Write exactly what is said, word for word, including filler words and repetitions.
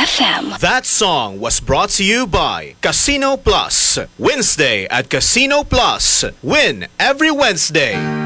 F M. That song was brought to you by Casino Plus. Wednesday at Casino Plus. Win every Wednesday.